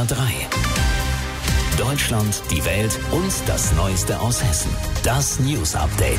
HR3. Deutschland, die Welt und das Neueste aus Hessen. Das News Update.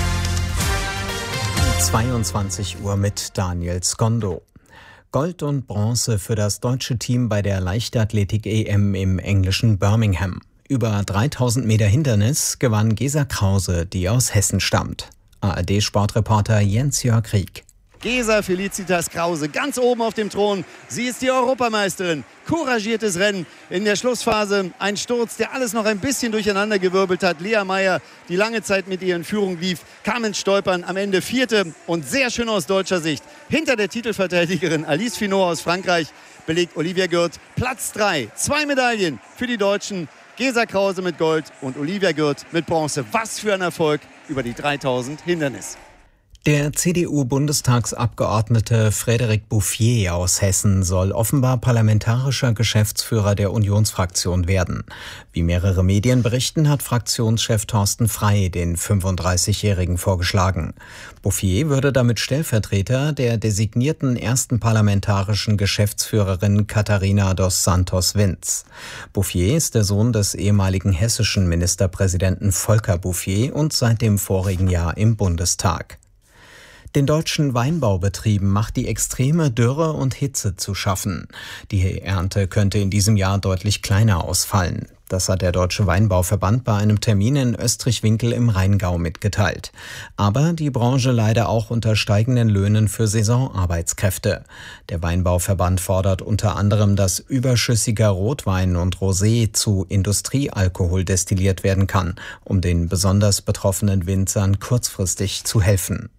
22 Uhr mit Daniel Skondo. Gold und Bronze für das deutsche Team bei der Leichtathletik-EM im englischen Birmingham. Über 3000 Meter Hindernis gewann Gesa Krause, die aus Hessen stammt. ARD-Sportreporter Jens-Jörg Rieck. Gesa Felicitas Krause ganz oben auf dem Thron. Sie ist die Europameisterin. Couragiertes Rennen in der Schlussphase. Ein Sturz, der alles noch ein bisschen durcheinandergewirbelt hat. Lea Meyer, die lange Zeit mit ihr in Führung lief, kam ins Stolpern. Am Ende Vierte und sehr schön aus deutscher Sicht. Hinter der Titelverteidigerin Alice Finot aus Frankreich belegt Olivia Gürt Platz 3. 2 Medaillen für die Deutschen. Gesa Krause mit Gold und Olivia Gürt mit Bronze. Was für ein Erfolg über die 3000 Hindernis. Der CDU-Bundestagsabgeordnete Frédéric Bouffier aus Hessen soll offenbar parlamentarischer Geschäftsführer der Unionsfraktion werden. Wie mehrere Medien berichten, hat Fraktionschef Thorsten Frey den 35-Jährigen vorgeschlagen. Bouffier würde damit Stellvertreter der designierten ersten parlamentarischen Geschäftsführerin Katharina dos Santos Vinz. Bouffier ist der Sohn des ehemaligen hessischen Ministerpräsidenten Volker Bouffier und seit dem vorigen Jahr im Bundestag. Den deutschen Weinbaubetrieben macht die extreme Dürre und Hitze zu schaffen. Die Ernte könnte in diesem Jahr deutlich kleiner ausfallen. Das hat der Deutsche Weinbauverband bei einem Termin in Österreich-Winkel im Rheingau mitgeteilt. Aber die Branche leide auch unter steigenden Löhnen für Saisonarbeitskräfte. Der Weinbauverband fordert unter anderem, dass überschüssiger Rotwein und Rosé zu Industriealkohol destilliert werden kann, um den besonders betroffenen Winzern kurzfristig zu helfen.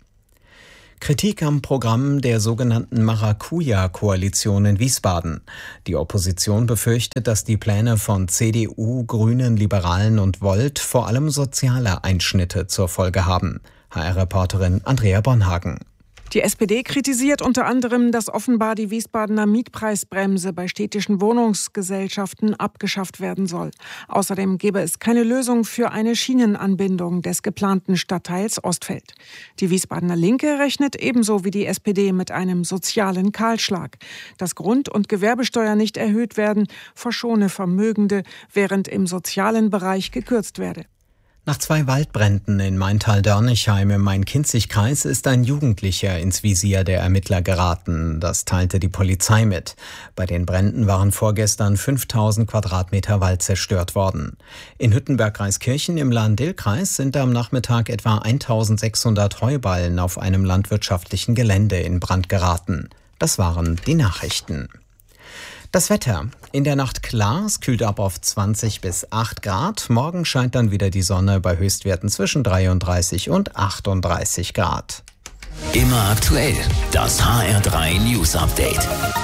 Kritik am Programm der sogenannten Maracuja-Koalition in Wiesbaden. Die Opposition befürchtet, dass die Pläne von CDU, Grünen, Liberalen und Volt vor allem soziale Einschnitte zur Folge haben. HR-Reporterin Andrea Bonhagen. Die SPD kritisiert unter anderem, dass offenbar die Wiesbadener Mietpreisbremse bei städtischen Wohnungsgesellschaften abgeschafft werden soll. Außerdem gebe es keine Lösung für eine Schienenanbindung des geplanten Stadtteils Ostfeld. Die Wiesbadener Linke rechnet ebenso wie die SPD mit einem sozialen Kahlschlag. Dass Grund- und Gewerbesteuer nicht erhöht werden, verschone Vermögende, während im sozialen Bereich gekürzt werde. Nach 2 Waldbränden in Maintal-Dörnichheim im Main-Kinzig-Kreis ist ein Jugendlicher ins Visier der Ermittler geraten. Das teilte die Polizei mit. Bei den Bränden waren vorgestern 5000 Quadratmeter Wald zerstört worden. In Hüttenberg-Reiskirchen im Lahn-Dill-Kreis sind am Nachmittag etwa 1600 Heuballen auf einem landwirtschaftlichen Gelände in Brand geraten. Das waren die Nachrichten. Das Wetter. In der Nacht klar, es kühlt ab auf 20 bis 8 Grad. Morgen scheint dann wieder die Sonne bei Höchstwerten zwischen 33 und 38 Grad. Immer aktuell. Das HR3 News Update.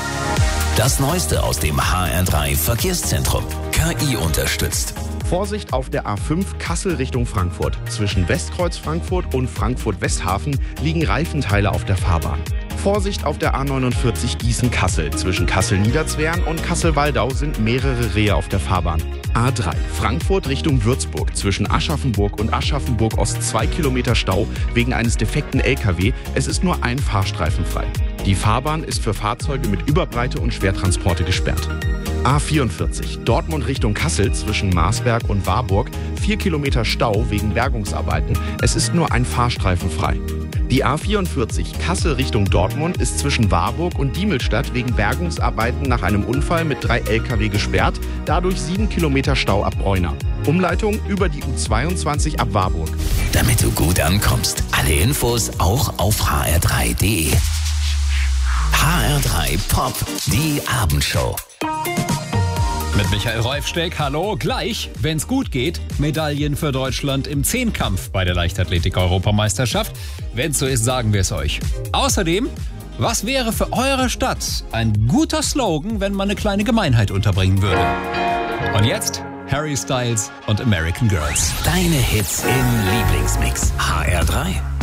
Das Neueste aus dem HR3 Verkehrszentrum. KI unterstützt. Vorsicht auf der A5 Kassel Richtung Frankfurt. Zwischen Westkreuz Frankfurt und Frankfurt-Westhafen liegen Reifenteile auf der Fahrbahn. Vorsicht auf der A49 Gießen-Kassel. Zwischen Kassel-Niederzwern und Kassel-Waldau sind mehrere Rehe auf der Fahrbahn. A3 Frankfurt Richtung Würzburg. Zwischen Aschaffenburg und Aschaffenburg-Ost 2 Kilometer Stau wegen eines defekten LKW. Es ist nur ein Fahrstreifen frei. Die Fahrbahn ist für Fahrzeuge mit Überbreite und Schwertransporte gesperrt. A44 Dortmund Richtung Kassel zwischen Marsberg und Warburg 4 Kilometer Stau wegen Bergungsarbeiten. Es ist nur ein Fahrstreifen frei. Die A44 Kassel Richtung Dortmund ist zwischen Warburg und Diemelstadt wegen Bergungsarbeiten nach einem Unfall mit 3 LKW gesperrt, dadurch 7 Kilometer Stau ab Bräuna. Umleitung über die U22 ab Warburg. Damit du gut ankommst, alle Infos auch auf hr3.de. HR3 Pop, die Abendshow. Mit Michael Reufsteck, hallo, gleich, wenn's gut geht, Medaillen für Deutschland im Zehnkampf bei der Leichtathletik-Europameisterschaft. Wenn's so ist, sagen wir es euch. Außerdem, was wäre für eure Stadt ein guter Slogan, wenn man eine kleine Gemeinheit unterbringen würde? Und jetzt Harry Styles und American Girls. Deine Hits im Lieblingsmix. HR3.